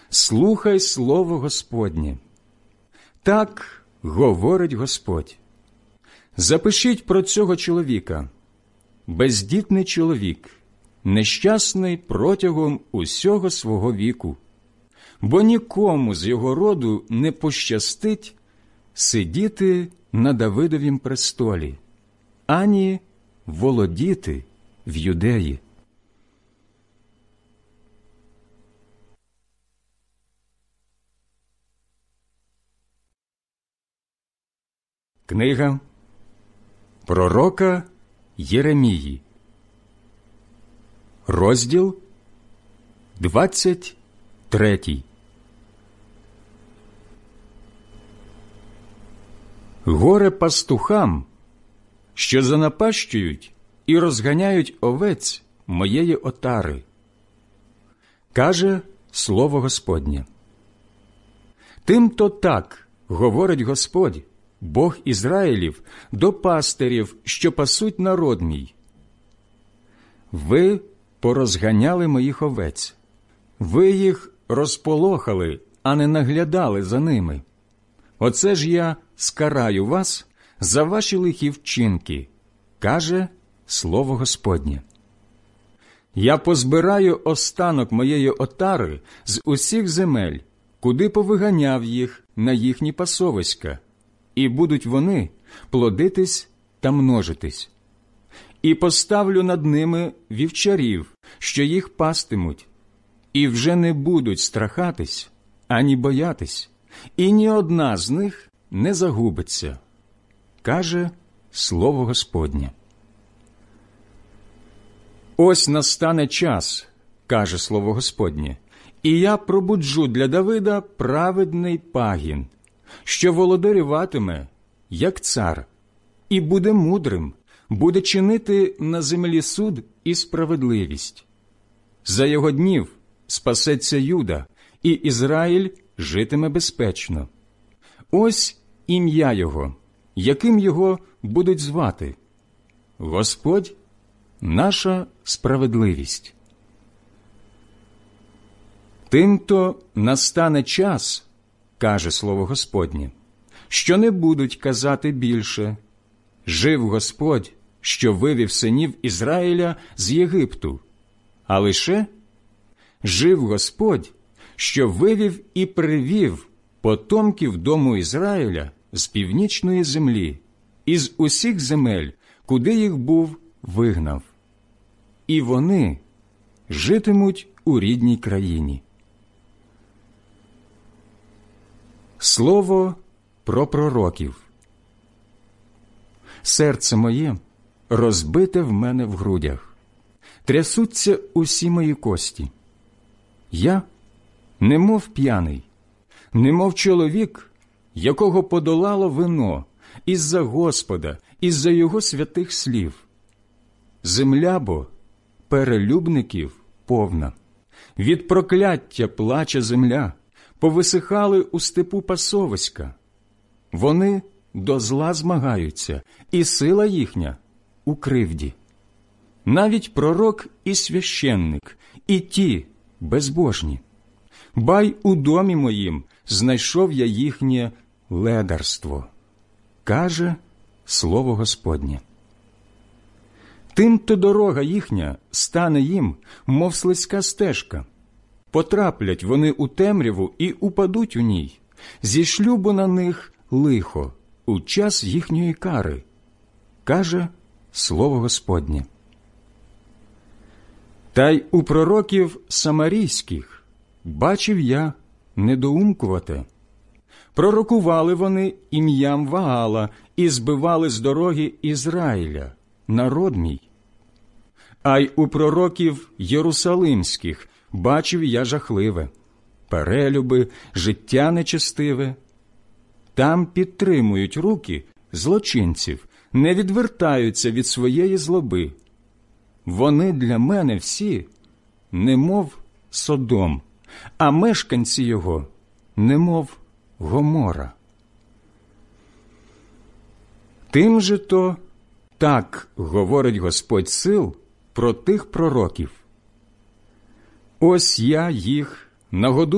слухай слово Господнє. Так говорить Господь. Запишіть про цього чоловіка. Бездітний чоловік, нещасний протягом усього свого віку, бо нікому з його роду не пощастить сидіти на Давидовім престолі, ані володіти в Юдеї. Книга пророка Єремії, розділ 23. Горе пастухам, що занапащують і розганяють овець моєї отари, каже слово Господнє. Тим-то так говорить Господь, Бог Ізраїлів, до пастирів, що пасуть народ мій. Ви порозганяли моїх овець, ви їх розполохали, а не наглядали за ними. Оце ж я скараю вас за ваші лихі вчинки, каже слово Господнє. Я позбираю останок моєї отари з усіх земель, куди повиганяв їх на їхні пасовиська, і будуть вони плодитись та множитись. І поставлю над ними вівчарів, що їх пастимуть, і вже не будуть страхатись, ані боятись, і ні одна з них не загубиться, каже слово Господнє. Ось настане час, каже слово Господнє, і я пробуджу для Давида праведний пагін, що володарюватиме, як цар, і буде мудрим, буде чинити на землі суд і справедливість. За його днів спасеться Юда, і Ізраїль житиме безпечно. Ось ім'я його, яким його будуть звати. Господь – наша справедливість. Тим-то настане час, каже слово Господнє, що не будуть казати більше: «Жив Господь, що вивів синів Ізраїля з Єгипту», а лише «Жив Господь, що вивів і привів потомків дому Ізраїля з північної землі, із усіх земель, куди їх був вигнав. І вони житимуть у рідній країні». Слово про пророків. Серце моє розбите в мене в грудях, трясуться усі мої кості. Я, немов п'яний, немов чоловік, якого подолало вино, із-за Господа, із-за його святих слів. Земля бо перелюбників повна, від прокляття плаче земля, повисихали у степу пасовиська. Вони до зла змагаються, і сила їхня у кривді. Навіть пророк і священник, і ті безбожні. Бай у домі моїм знайшов я їхнє ледарство, каже слово Господнє. Тим-то дорога їхня стане їм, мов слизька стежка. Потраплять вони у темряву і упадуть у ній. Зішлю бо на них лихо у час їхньої кари, каже слово Господнє. Та й у пророків самарійських бачив я недоумкувате. Пророкували вони ім'ям Ваала і збивали з дороги Ізраїля, народ мій. А й у пророків єрусалимських бачив я жахливе, перелюби, життя нечестиве. Там підтримують руки злочинців, не відвертаються від своєї злоби. Вони для мене всі, немов Содом, а мешканці його, немов Гомора. Тим же то так говорить Господь сил про тих пророків. Ось я їх нагодую